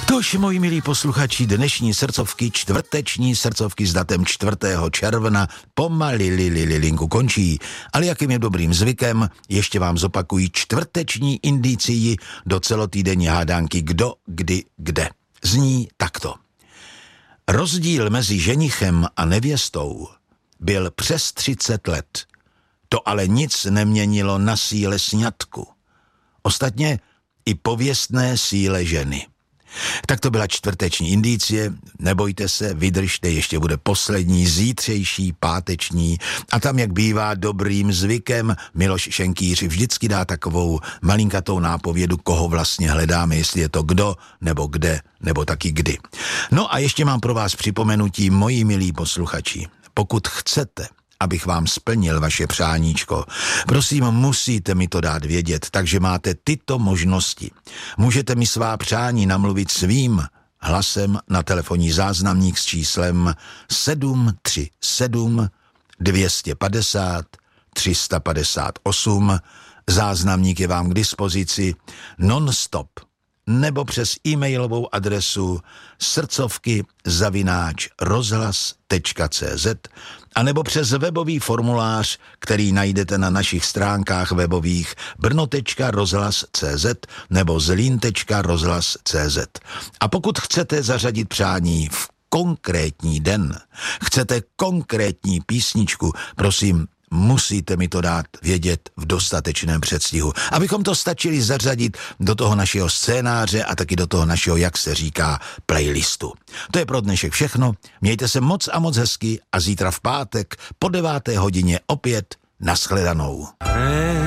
Tož, moji milí posluchači, dnešní srdcovky, čtvrteční srdcovky s datem 4. června pomalilinku končí. Ale jakým je dobrým zvykem, ještě vám zopakují čtvrteční indicii do celotýdenní hádánky Kdo, kdy, kde. Zní takto. Rozdíl mezi ženichem a nevěstou byl přes 30 let. To ale nic neměnilo na síle sňatku. Ostatně i pověstné síle ženy. Tak to byla čtvrteční indicie, nebojte se, vydržte, ještě bude poslední, zítřejší, páteční a tam, jak bývá dobrým zvykem, Miloš Šenkýř vždycky dá takovou malinkatou nápovědu, koho vlastně hledáme, jestli je to kdo, nebo kde, nebo taky kdy. No a ještě mám pro vás připomenutí, moji milí posluchači, pokud chcete, abych vám splnil vaše přáníčko. Prosím, musíte mi to dát vědět, takže máte tyto možnosti. Můžete mi svá přání namluvit svým hlasem na telefonní záznamník s číslem 737 250 358. Záznamník je vám k dispozici non-stop nebo přes e-mailovou adresu srdcovky@rozhlas.cz a nebo přes webový formulář, který najdete na našich stránkách webových brno.rozhlas.cz nebo zlín.rozhlas.cz. A pokud chcete zařadit přání v konkrétní den, chcete konkrétní písničku, prosím, musíte mi to dát vědět v dostatečném předstihu, abychom to stačili zařadit do toho našeho scénáře a taky do toho našeho, jak se říká, playlistu. To je pro dnešek všechno, mějte se moc a moc hezky a zítra v pátek po 9. hodině opět nashledanou.